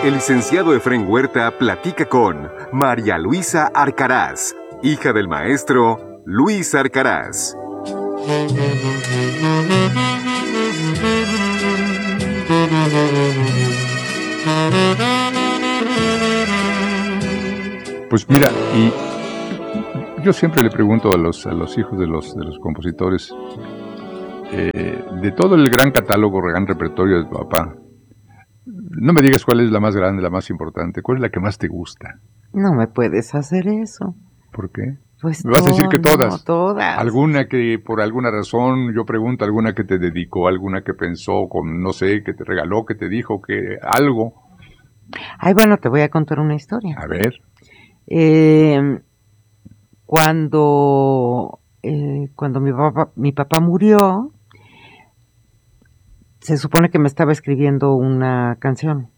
el licenciado Efrén Huerta platica con María Luisa Arcaraz, hija del maestro Luis Arcaraz. Pues mira, y yo siempre le pregunto a los hijos de los compositores, de todo el gran catálogo, gran repertorio de tu papá, no me digas cuál es la más grande, la más importante, cuál es la que más te gusta. No me puedes hacer eso. ¿Por qué? Pues me vas a decir que todas. No, todas. Alguna que por alguna razón, yo pregunto, alguna que te dedicó, alguna que pensó, con no sé, que te regaló, que te dijo, que algo. Ay, bueno, te voy a contar una historia. A ver. Cuando mi papá murió, se supone que me estaba escribiendo una canción.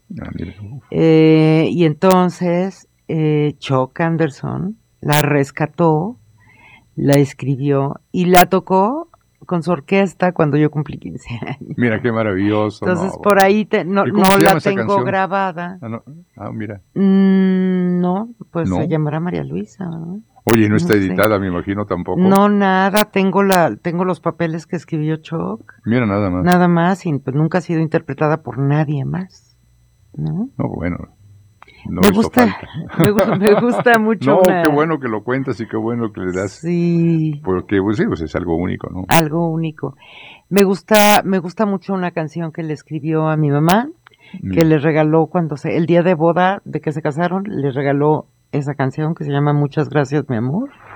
Y entonces Chuck Anderson la rescató, la escribió y la tocó con su orquesta cuando yo cumplí 15 años. Mira qué maravilloso. Entonces por ahí no la tengo grabada. Mira. No, pues ¿No? se llamará María Luisa, ¿no? Oye, no está editada, me imagino tampoco. No, nada, tengo los papeles que escribió Chuck. Mira, nada más. Nada más, y pues nunca ha sido interpretada por nadie más, ¿no? No, bueno. No me gusta mucho. No, qué bueno que lo cuentas y qué bueno que le das. Sí. Porque pues, sí, pues es algo único, ¿no? Algo único. Me gusta mucho una canción que le escribió a mi mamá, que le regaló el día de boda de que se casaron, le regaló esa canción que se llama Muchas gracias, mi amor.